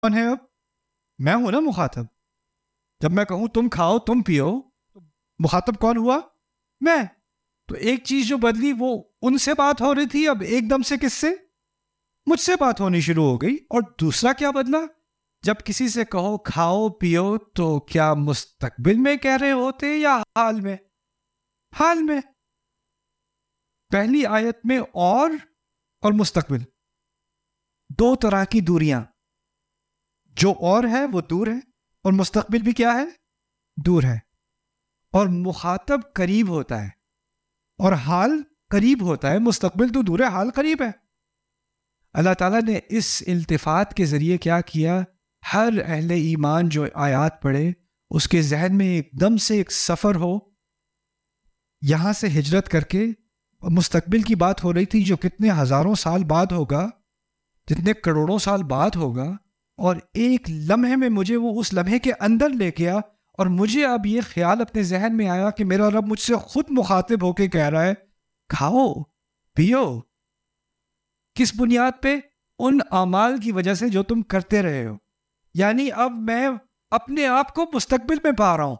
کون ہے اب؟ میں ہوں نا مخاطب. جب میں کہوں تم کھاؤ تم پیو، مخاطب کون ہوا؟ میں. تو ایک چیز جو بدلی وہ ان سے بات ہو رہی تھی، اب ایک دم سے کس سے؟ مجھ سے بات ہونی شروع ہو گئی. اور دوسرا کیا بدلا؟ جب کسی سے کہو کھاؤ پیو تو کیا مستقبل میں کہہ رہے ہوتے یا حال میں؟ حال میں. پہلی آیت میں اور مستقبل دو طرح کی دوریاں. جو اور ہے وہ دور ہے، اور مستقبل بھی کیا ہے؟ دور ہے. اور مخاطب قریب ہوتا ہے اور حال قریب ہوتا ہے. مستقبل تو دور ہے، حال قریب ہے. اللہ تعالیٰ نے اس التفات کے ذریعے کیا کیا؟ ہر اہل ایمان جو آیات پڑھے اس کے ذہن میں ایک دم سے ایک سفر ہو. یہاں سے ہجرت کر کے مستقبل کی بات ہو رہی تھی جو کتنے ہزاروں سال بعد ہوگا، جتنے کروڑوں سال بعد ہوگا، اور ایک لمحے میں مجھے وہ اس لمحے کے اندر لے گیا. اور مجھے اب یہ خیال اپنے ذہن میں آیا کہ میرا رب مجھ سے خود مخاطب ہو کے کہہ رہا ہے کھاؤ پیو. کس بنیاد پہ؟ ان اعمال کی وجہ سے جو تم کرتے رہے ہو. یعنی اب میں اپنے آپ کو مستقبل میں پا رہا ہوں.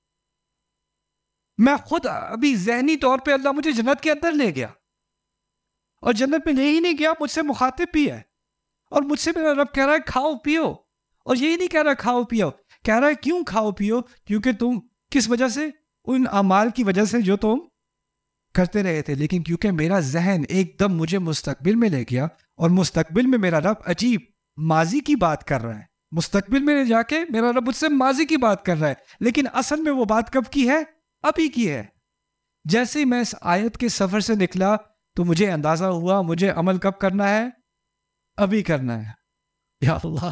میں خود ابھی ذہنی طور پہ اللہ مجھے جنت کے اندر لے گیا، اور جنت میں لے ہی نہیں گیا، مجھ سے مخاطب بھی ہے. اور مجھ سے میرا رب کہہ رہا ہے کھاؤ پیو. اور یہی نہیں کہہ رہا کھاؤ پیو، کہہ رہا ہے کیوں کھاؤ پیو؟ کیونکہ تم کس وجہ سے؟ ان اعمال کی وجہ سے جو تم کرتے رہے تھے. لیکن کیونکہ میرا ذہن ایک دم مجھے مستقبل میں لے گیا، اور مستقبل میں میرا رب عجیب ماضی کی بات کر رہا ہے. مستقبل میں جا کے میرا رب مجھ سے ماضی کی بات کر رہا ہے، لیکن اصل میں وہ بات کب کی ہے؟ ابھی کی ہے. جیسے ہی میں اس آیت کے سفر سے نکلا تو مجھے اندازہ ہوا مجھے عمل کب کرنا ہے؟ ابھی کرنا ہے. یا اللہ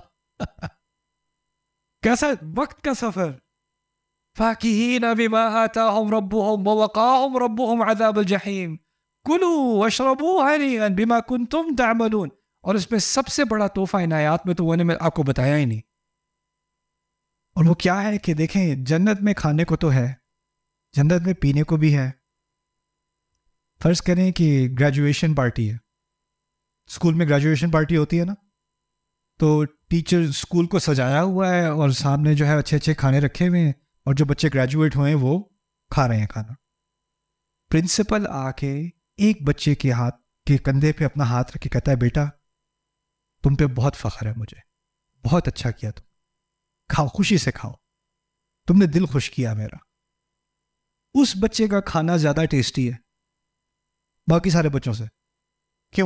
کیسا وقت کا سفر! فاکہین بما آتاہم ربہم ووقاہم ربہم عذاب الجحیم کلوا واشربوا ہنیئا بما کنتم تعملون. اور اس میں سب سے بڑا تحفہ ان آیات میں تو وہ نے میں آپ کو بتایا ہی نہیں. اور وہ کیا ہے کہ دیکھیں، جنت میں کھانے کو تو ہے، جنت میں پینے کو بھی ہے. فرض کریں کہ گریجویشن پارٹی ہے، اسکول میں گریجویشن پارٹی ہوتی ہے نا، تو ٹیچر اسکول کو سجایا ہوا ہے اور سامنے جو ہے اچھے اچھے کھانے رکھے ہوئے ہیں، اور جو بچے گریجویٹ ہوئے ہیں وہ کھا رہے ہیں کھانا. پرنسپل آ کے ایک بچے کے ہاتھ کے کندھے پہ اپنا ہاتھ رکھ کے کہتا ہے بیٹا تم پہ بہت فخر ہے، مجھے بہت اچھا کیا، تم کھاؤ، خوشی سے کھاؤ، تم نے دل خوش کیا میرا. اس بچے کا کھانا زیادہ ٹیسٹی ہے باقی سارے بچوں سے. کیوں؟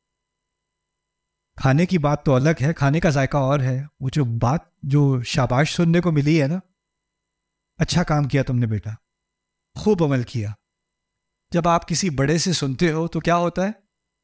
کھانے کی بات تو الگ ہے، کھانے کا ذائقہ اور ہے. وہ جو بات جو شاباش سننے کو ملی ہے نا، اچھا کام کیا تم نے بیٹا، خوب عمل کیا. جب آپ کسی بڑے سے سنتے ہو تو کیا ہوتا ہے؟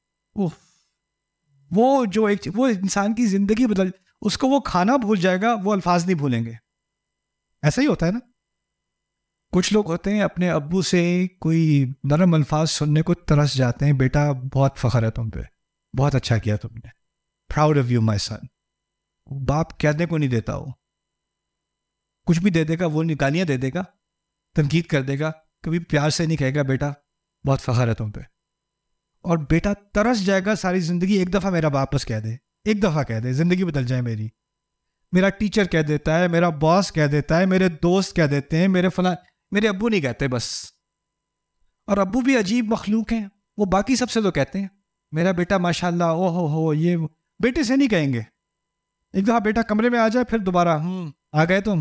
وہ جو وہ انسان کی زندگی بدل، اس کو وہ کھانا بھول جائے گا، وہ الفاظ نہیں بھولیں گے. ایسا ہی ہوتا ہے نا. کچھ لوگ ہوتے ہیں اپنے ابو سے کوئی نرم الفاظ سننے کو ترس جاتے ہیں، بیٹا بہت فخر ہے تم پہ، بہت اچھا کیا تم نے، پراؤڈ آف یو مائی سن. باپ کہنے کو نہیں دیتا، وہ کچھ بھی دے دے گا، وہ گالیاں دے دے گا، تنقید کر دے گا، کبھی پیار سے نہیں کہے گا بیٹا بہت فخر ہے تم پہ. اور بیٹا ترس جائے گا ساری زندگی، ایک دفعہ میرا باپ بس کہہ دے، ایک دفعہ کہہ دے، زندگی بدل جائے میری. میرا ٹیچر کہہ دیتا ہے، میرا باس کہہ دیتا ہے، میرے دوست کہہ دیتے ہیں، میرے فلاں، میرے ابو نہیں کہتے بس. اور ابو بھی عجیب مخلوق ہیں، وہ باقی سب سے تو کہتے ہیں میرا بیٹا ماشاءاللہ، او ہو یہ بیٹے سے نہیں کہیں گے. ایک دفعہ بیٹا کمرے میں آ جائے پھر دوبارہ آ گئے تم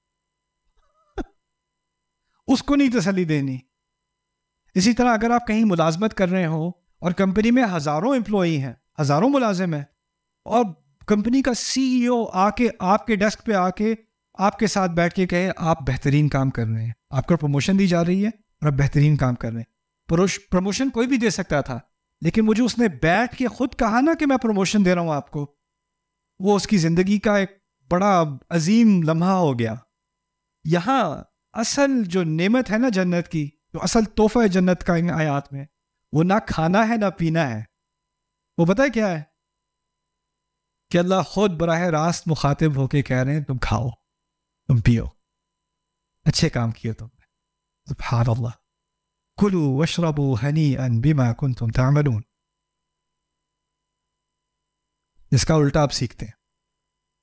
اس کو نہیں تسلی دینی. اسی طرح اگر آپ کہیں ملازمت کر رہے ہو اور کمپنی میں ہزاروں امپلائی ہیں، ہزاروں ملازم ہیں، اور کمپنی کا سی ای او آ کے آپ کے ڈیسک پہ آ کے آپ کے ساتھ بیٹھ کے کہے آپ بہترین کام کر رہے ہیں، آپ کو پروموشن دی جا رہی ہے اور آپ بہترین کام کر رہے ہیں. پروموشن کوئی بھی دے سکتا تھا، لیکن مجھے اس نے بیٹھ کے خود کہا نا کہ میں پروموشن دے رہا ہوں آپ کو، وہ اس کی زندگی کا ایک بڑا عظیم لمحہ ہو گیا. یہاں اصل جو نعمت ہے نا جنت کی، جو اصل تحفہ ہے جنت کا ان آیات میں، وہ نہ کھانا ہے نہ پینا ہے. وہ پتہ ہے کیا ہے؟ کہ اللہ خود براہ راست مخاطب ہو کے کہہ رہے ہیں تم کھاؤ، تم پیو، اچھے کام کیے تم نے. سبحان اللہ. کلوا واشربوا ہنیئا بما کنتم تعملون. اس کا الٹا آپ سیکھتے ہیں.